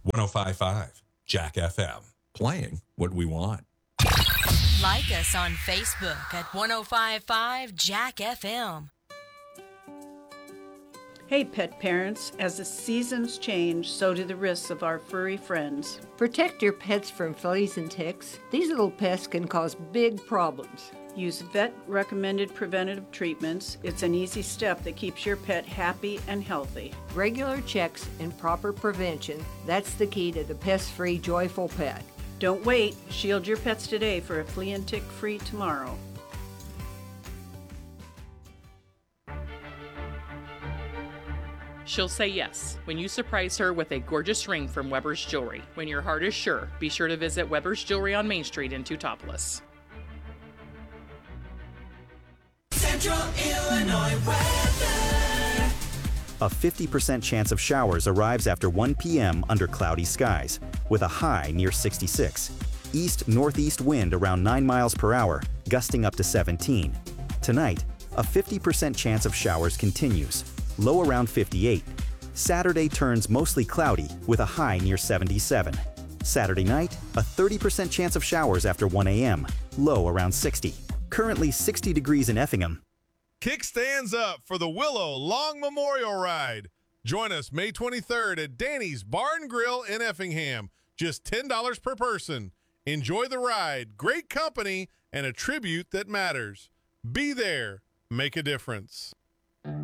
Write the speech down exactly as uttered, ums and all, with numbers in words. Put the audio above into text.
one oh five point five Jack F M. Playing what we want. Like us on Facebook at one oh five point five Jack F M. Hey, pet parents, as the seasons change, so do the risks of our furry friends. Protect your pets from fleas and ticks. These little pests can cause big problems. Use vet-recommended preventative treatments. It's an easy step that keeps your pet happy and healthy. Regular checks and proper prevention, that's the key to the pest-free, joyful pet. Don't wait. Shield your pets today for a flea and tick-free tomorrow. She'll say yes when you surprise her with a gorgeous ring from Weber's Jewelry. When your heart is sure, be sure to visit Weber's Jewelry on Main Street in Teutopolis. Central Illinois weather. A fifty percent chance of showers arrives after one p.m. under cloudy skies, with a high near sixty-six. East-northeast wind around nine miles per hour, gusting up to seventeen. Tonight, a fifty percent chance of showers continues, low around fifty-eight. Saturday turns mostly cloudy with a high near seventy-seven. Saturday night, a thirty percent chance of showers after one a.m., low around sixty. Currently sixty degrees in Effingham. Kickstands up for the Willow Long Memorial Ride. Join us May twenty-third at Danny's Bar and Grill in Effingham. Just ten dollars per person. Enjoy the ride, great company, and a tribute that matters. Be there. Make a difference.